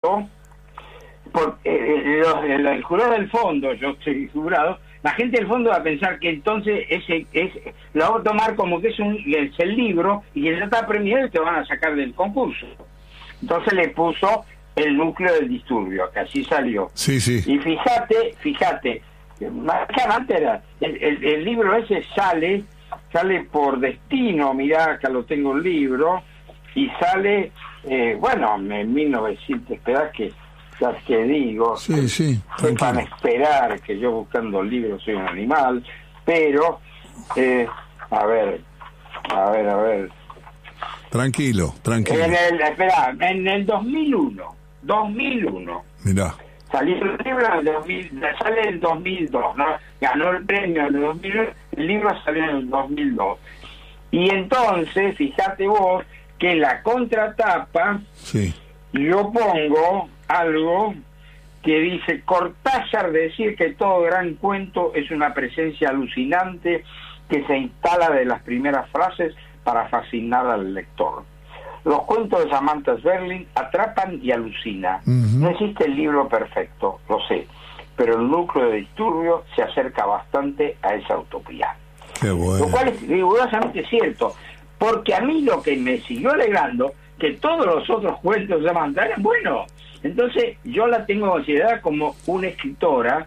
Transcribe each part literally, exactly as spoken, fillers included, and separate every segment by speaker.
Speaker 1: público, por, eh, los, el, el jurado del fondo, yo estoy jurado, la gente del fondo va a pensar que entonces ese es lo va a tomar como que es, un, es el libro y que ya está premiado y te van a sacar del concurso. Entonces le puso el núcleo del disturbio, que así salió.
Speaker 2: Sí, sí.
Speaker 1: Y fíjate, fíjate, más que antes era, el, el, el libro ese sale, sale por destino, mirá, acá lo tengo el libro, y sale, eh, bueno, en mil novecientos, esperá que ya que digo,
Speaker 2: sí, sí,
Speaker 1: van a esperar que yo buscando el libro soy un animal, pero, eh, a ver, a ver, a ver.
Speaker 2: Tranquilo, tranquilo.
Speaker 1: En el, espera, en el dos mil uno, dos mil uno.
Speaker 2: Mirá.
Speaker 1: Salió el libro en el dos mil, sale en el dos mil dos, ¿no? Ganó el premio en el dos mil uno, el libro salió en el dos mil dos. Y entonces, fíjate vos, que en la contratapa,
Speaker 2: sí,
Speaker 1: yo pongo algo que dice: Cortázar decir que todo gran cuento es una presencia alucinante que se instala de las primeras frases para fascinar al lector. Los cuentos de Samantha Schweblin atrapan y alucinan. Uh-huh. No existe el libro perfecto, lo sé, pero el núcleo de disturbio se acerca bastante a esa utopía.
Speaker 2: Qué bueno.
Speaker 1: Lo cual es rigurosamente cierto, porque a mí lo que me siguió alegrando que todos los otros cuentos de Samantha eran buenos. Entonces yo la tengo considerada como una escritora,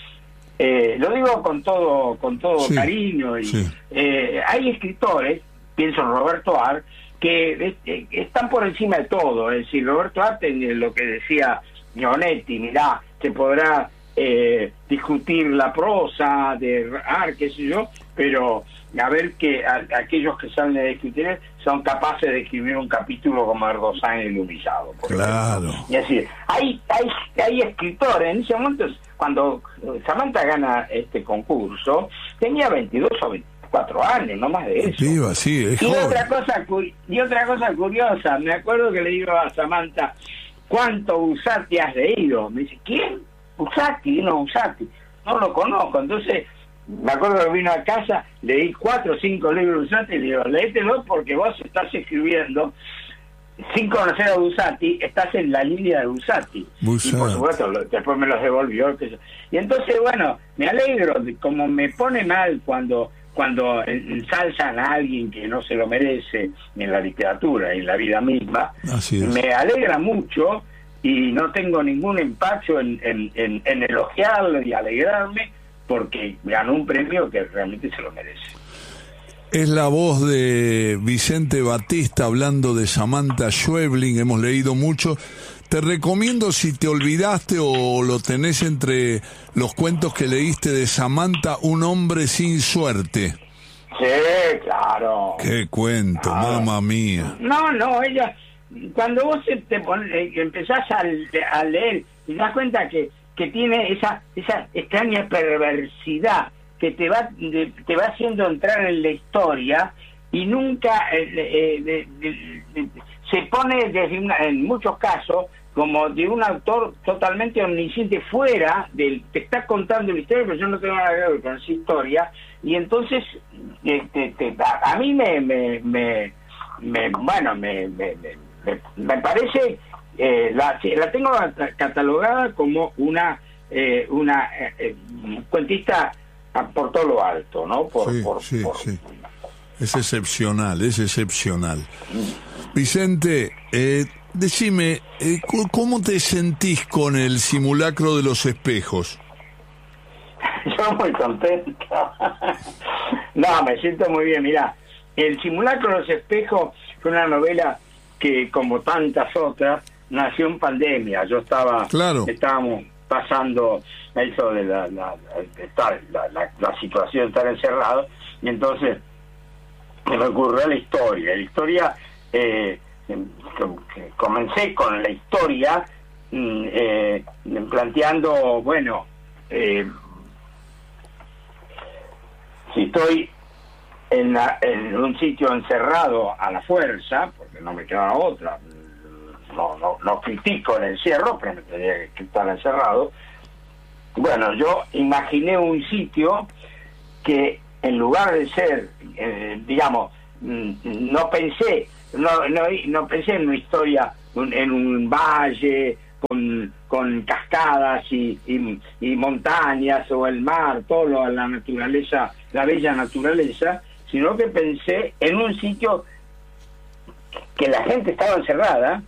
Speaker 1: eh, lo digo con todo con todo sí, cariño, y sí. eh, hay escritores, pienso en Roberto Art, que eh, están por encima de todo. Es decir, Roberto Art, lo que decía Gionetti, mirá, se podrá eh, discutir la prosa de Art, qué sé yo, pero a ver que a, aquellos que saben de escribir son capaces de escribir un capítulo como Erdosán el humillado.
Speaker 2: Claro.
Speaker 1: Es decir, hay, hay, hay escritores, en ese momento, cuando Samantha gana este concurso, tenía veintidós o veinticuatro años, no más de eso.
Speaker 2: Viva, sí, es
Speaker 1: y,
Speaker 2: joven.
Speaker 1: otra cosa, y otra cosa curiosa, me acuerdo que le digo a Samantha: ¿cuánto Buzzati has leído? Me dice: ¿quién? Buzzati, no, Buzzati, no lo conozco. Entonces me acuerdo que vino a casa, leí cuatro o cinco libros de Buzzati y le digo: léetelo porque vos estás escribiendo sin conocer a Buzzati, estás en la línea de Buzzati.
Speaker 2: Buzzati.
Speaker 1: Y por supuesto lo, después me los devolvió. Que yo. Y entonces, bueno, me alegro, de, como me pone mal cuando cuando ensalzan a alguien que no se lo merece en la literatura, en la vida misma.
Speaker 2: Así es.
Speaker 1: Me alegra mucho y no tengo ningún empacho en, en, en, en elogiarlo y alegrarme, porque ganó un premio que realmente se lo merece.
Speaker 2: Es la voz de Vicente Batista hablando de Samantha Schweblin, hemos leído mucho. Te recomiendo, si te olvidaste o lo tenés entre los cuentos que leíste de Samantha, Un hombre sin suerte.
Speaker 1: Sí, claro.
Speaker 2: Qué cuento, ah, mamma mía.
Speaker 1: No, no, ella, cuando vos te pones, empezás a, a leer y te das cuenta que, que tiene esa, esa extraña perversidad que te va de, te va haciendo entrar en la historia y nunca eh, eh, de, de, de, se pone desde una, en muchos casos como de un autor totalmente omnisciente, fuera del, te está contando la historia, pero yo no tengo nada que ver con esa historia, y entonces eh, te, te, a, a mí me, me, me, me bueno me, me, me, me parece eh, la, la tengo catalogada como una eh, una eh, cuentista por todo lo alto, ¿no? Por,
Speaker 2: sí,
Speaker 1: por,
Speaker 2: sí,
Speaker 1: por...
Speaker 2: sí. Es excepcional, es excepcional. Vicente, eh, decime, eh, ¿cómo te sentís con el simulacro de los espejos?
Speaker 1: Yo muy contento. No, me siento muy bien. Mirá, el simulacro de los espejos fue una novela que, como tantas otras, nació en pandemia. Yo estaba,
Speaker 2: claro.
Speaker 1: estábamos pasando eso de la la, la, la, la, la situación de estar encerrado, y entonces me ocurrió la historia. La historia, eh, comencé con la historia eh, planteando, bueno, eh, si estoy en, la, en un sitio encerrado a la fuerza, porque no me quedaba otra, no, no, no critico el encierro, pero me tenía que estar encerrado. Bueno, yo imaginé un sitio que, en lugar de ser, eh, digamos, no pensé, no, no, no pensé en una historia, un, en un valle con, con cascadas y, y, y montañas o el mar, todo lo, la naturaleza, la bella naturaleza, sino que pensé en un sitio que la gente estaba encerrada,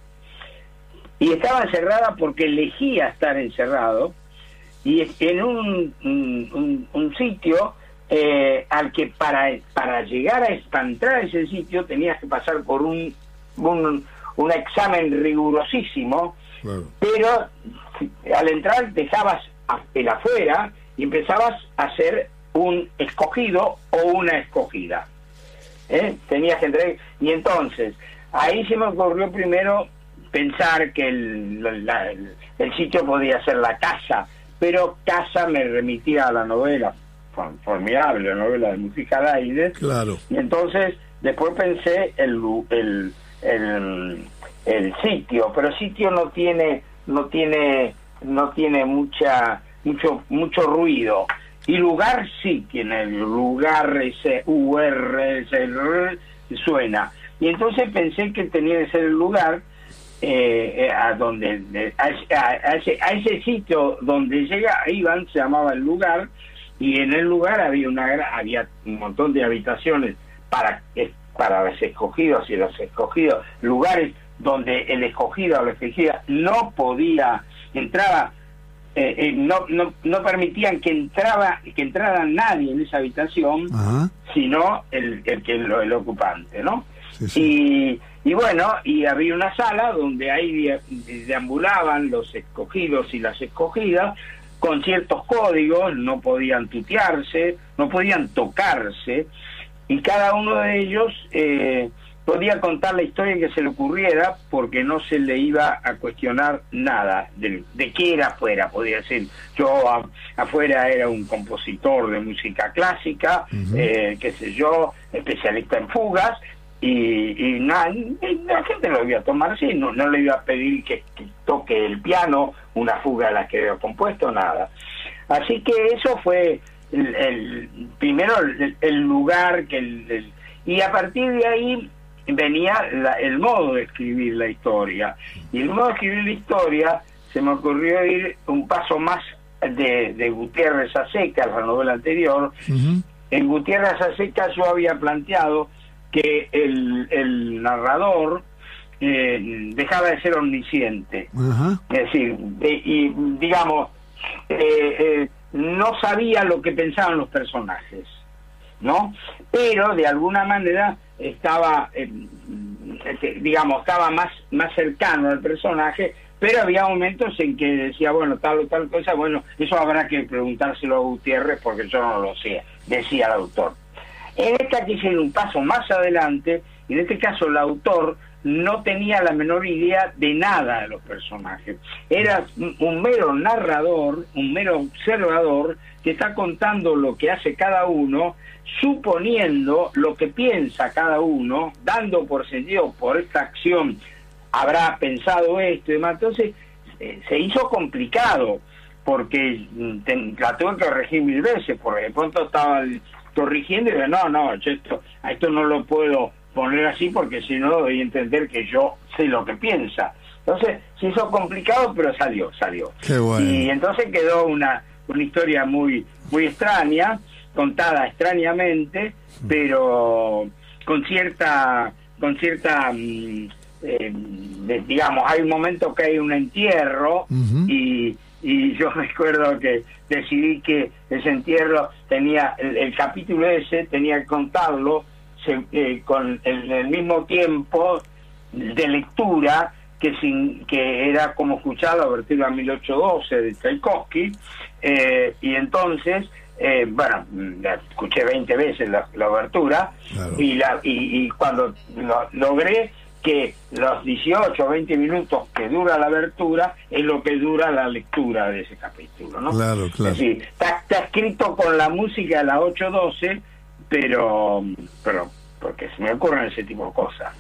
Speaker 1: y estaba encerrada porque elegía estar encerrado, y en un, un, un sitio eh, al que para, para llegar a entrar a ese sitio tenías que pasar por un, un, un examen rigurosísimo, claro. Pero al entrar dejabas el afuera y empezabas a ser un escogido o una escogida. ¿Eh? Tenías que entrar, y entonces ahí se me ocurrió primero pensar que el, la, el, el sitio podía ser la casa, pero casa me remitía a la novela, formidable, la novela de Música al Aire.
Speaker 2: Claro.
Speaker 1: Y entonces después pensé el el, el el sitio, pero el sitio no tiene no tiene no tiene mucha mucho mucho ruido, y lugar sí tiene el lugar, ese U R, ese R, suena, y entonces pensé que tenía que ser el lugar eh, a donde a, a, a, ese, a ese sitio donde llega iban, se llamaba el lugar, y en el lugar había una había un montón de habitaciones para para los escogidos y los escogidos, lugares donde el escogido o la escogida no podía, entraba, eh, eh, no, no no permitían que entraba que entrara nadie en esa habitación. Ajá. Sino el, el que el, el ocupante, ¿no? Sí, sí. Y, y bueno, y había una sala donde ahí deambulaban los escogidos y las escogidas con ciertos códigos, no podían tutearse, no podían tocarse, y cada uno de ellos eh, podía contar la historia que se le ocurriera, porque no se le iba a cuestionar nada de, de qué era afuera. Podía decir, yo a, afuera era un compositor de música clásica, uh-huh. eh, qué sé yo, especialista en fugas, y, y, na, y la gente lo iba a tomar así, no, no le iba a pedir que, que toque el piano, una fuga a la que había compuesto, nada. Así que eso fue el, el primero el, el lugar que el, el, y a partir de ahí venía la, el modo de escribir la historia, y el modo de escribir la historia se me ocurrió ir un paso más de, de Gutiérrez a Secas, la novela anterior. Uh-huh. En Gutiérrez a Secas yo había planteado que el, el narrador eh, dejaba de ser omnisciente. Uh-huh. Es decir, de, y digamos eh, eh, no sabía lo que pensaban los personajes, ¿no? Pero de alguna manera estaba eh, digamos estaba más más cercano al personaje, pero había momentos en que decía, bueno, tal o tal cosa, bueno, eso habrá que preguntárselo a Gutiérrez porque yo no lo sé, decía el autor. En esta quise ir un paso más adelante, y en este caso el autor no tenía la menor idea de nada de los personajes. Era un mero narrador, un mero observador, que está contando lo que hace cada uno, suponiendo lo que piensa cada uno, dando por sentido, por esta acción habrá pensado esto y demás. Entonces eh, se hizo complicado, porque te, la tuve que corregir mil veces, porque de pronto estaba corrigiendo y dije, no, no, yo esto, esto no lo puedo poner así porque si no doy a entender que yo sé lo que piensa. Entonces se hizo complicado, pero salió, salió.
Speaker 2: Qué bueno.
Speaker 1: Y entonces quedó una, una historia muy, muy extraña, contada extrañamente, pero con cierta, con cierta eh, digamos, hay un momento que hay un entierro. Uh-huh. y y yo me acuerdo que decidí que ese entierro tenía, el, el capítulo ese tenía que contarlo se, eh, con el, el mismo tiempo de lectura que sin que era como escuchar la obertura mil ochocientos doce de Tchaikovsky, eh, y entonces eh, bueno, la escuché veinte veces la, la obertura. Claro. y la y, y cuando lo, logré que los dieciocho o veinte minutos que dura la abertura es lo que dura la lectura de ese capítulo, ¿no?
Speaker 2: Claro, claro.
Speaker 1: Es decir, está, está escrito con la música de la ocho doce, pero pero porque se me ocurren ese tipo de cosas.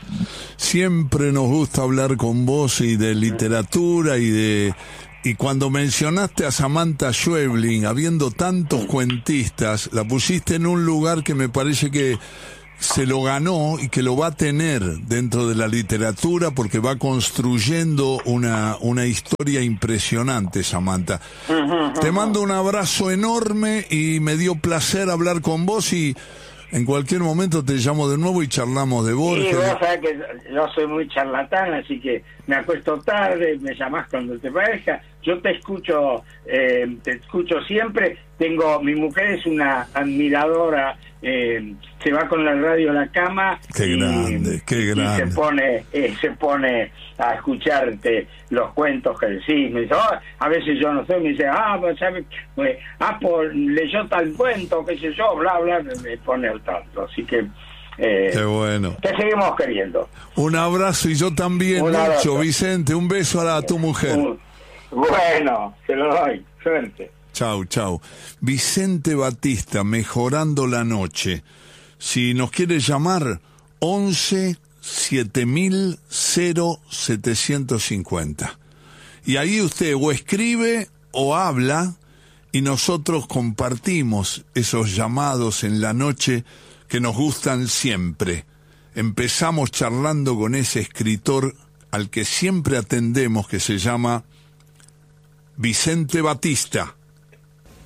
Speaker 2: Siempre nos gusta hablar con vos y de literatura y de y cuando mencionaste a Samantha Schweblin, habiendo tantos cuentistas, la pusiste en un lugar que me parece que se lo ganó y que lo va a tener dentro de la literatura porque va construyendo una, una historia impresionante, Samantha.
Speaker 1: Uh -huh, uh-huh.
Speaker 2: Te mando un abrazo enorme y me dio placer hablar con vos y en cualquier momento te llamo de nuevo y charlamos de Borges.
Speaker 1: Sí, vos sabés que yo soy muy charlatán, así que me acuesto tarde, me llamás cuando te parezca. Yo te escucho, eh, te escucho siempre. Tengo, mi mujer es una admiradora, eh, se va con la radio a la cama.
Speaker 2: Qué
Speaker 1: y,
Speaker 2: grande, qué grande.
Speaker 1: Y se pone, eh, se pone a escucharte los cuentos que decís. Me dice, oh, a veces yo no sé, me dice, ah, pues, ¿sabes? Pues, ah, pues, leyó tal cuento, qué sé yo, bla, bla, me pone al tanto. Así que, eh,
Speaker 2: qué bueno.
Speaker 1: Te seguimos queriendo.
Speaker 2: Un abrazo y yo también, mucho, Vicente. Un beso a, la, a tu mujer.
Speaker 1: Un, bueno, te lo doy. Suerte.
Speaker 2: Chau, chau. Vicente Batista, Mejorando la Noche. Si nos quiere llamar, once siete mil cero setecientos cincuenta. Y ahí usted o escribe o habla y nosotros compartimos esos llamados en la noche que nos gustan siempre. Empezamos charlando con ese escritor al que siempre atendemos, que se llama Vicente Batista.